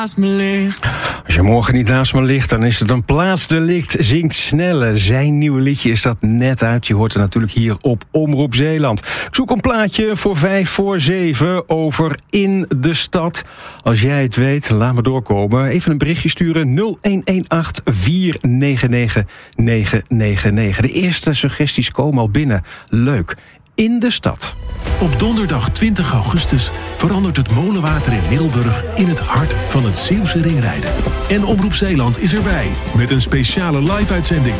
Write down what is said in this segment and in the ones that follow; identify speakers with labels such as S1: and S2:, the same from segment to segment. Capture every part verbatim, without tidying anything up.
S1: Naast me ligt.
S2: Als je morgen niet naast me ligt, dan is het een plaatsdelict. Zingt Snelle. Zijn nieuwe liedje is dat net uit. Je hoort er natuurlijk hier op Omroep Zeeland. Ik zoek een plaatje voor vijf voor zeven over In de Stad. Als jij het weet, laat me doorkomen. Even een berichtje sturen. nul een een acht vier negen negen negen negen negen. De eerste suggesties komen al binnen. Leuk. In de Stad.
S3: Op donderdag twintig augustus verandert het molenwater in Middelburg in het hart van het Zeeuwse ringrijden. En Omroep Zeeland is erbij met een speciale live-uitzending.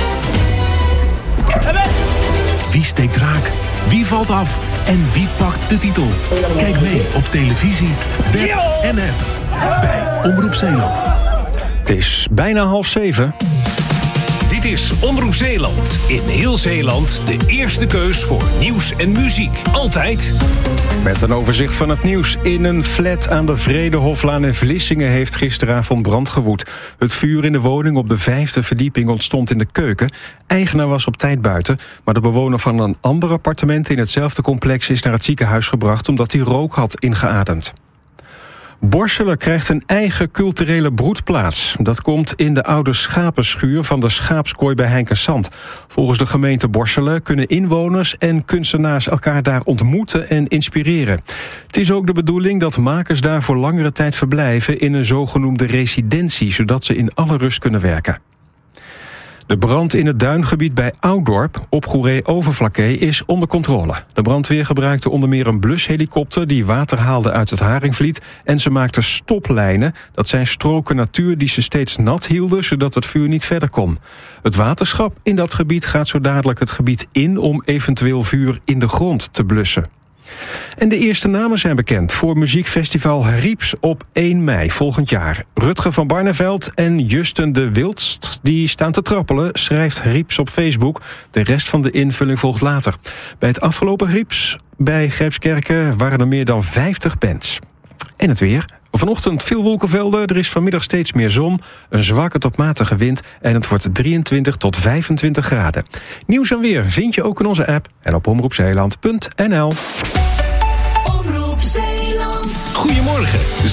S3: Wie steekt raak? Wie valt af? En wie pakt de titel? Kijk mee op televisie, web en app bij Omroep Zeeland.
S2: Het is bijna half zeven.
S4: Dit is Omroep Zeeland. In heel Zeeland de eerste keus voor nieuws en muziek. Altijd.
S2: Met een overzicht van het nieuws. In een flat aan de Vredehoflaan in Vlissingen heeft gisteravond brand gewoed. Het vuur in de woning op de vijfde verdieping ontstond in de keuken. Eigenaar was op tijd buiten, maar de bewoner van een ander appartement in hetzelfde complex is naar het ziekenhuis gebracht omdat hij rook had ingeademd. Borselen krijgt een eigen culturele broedplaats. Dat komt in de oude schapenschuur van de Schaapskooi bij Heinkensand. Volgens de gemeente Borselen kunnen inwoners en kunstenaars elkaar daar ontmoeten en inspireren. Het is ook de bedoeling dat makers daar voor langere tijd verblijven in een zogenoemde residentie, zodat ze in alle rust kunnen werken. De brand in het duingebied bij Oudorp op Goeree-Overflakkee is onder controle. De brandweer gebruikte onder meer een blushelikopter die water haalde uit het Haringvliet en ze maakte stoplijnen. Dat zijn stroken natuur die ze steeds nat hielden, zodat het vuur niet verder kon. Het waterschap in dat gebied gaat zo dadelijk het gebied in om eventueel vuur in de grond te blussen. En de eerste namen zijn bekend voor muziekfestival Rieps op één mei volgend jaar. Rutger van Barneveld en Justin de Wildst die staan te trappelen, schrijft Rieps op Facebook. De rest van de invulling volgt later. Bij het afgelopen Rieps bij Grijpskerken waren er meer dan vijftig bands. En het weer. Vanochtend veel wolkenvelden, er is vanmiddag steeds meer zon, een zwakke tot matige wind en het wordt drieëntwintig tot vijfentwintig graden. Nieuws en weer vind je ook in onze app en op omroepzeeland punt n l.
S4: Goedemorgen.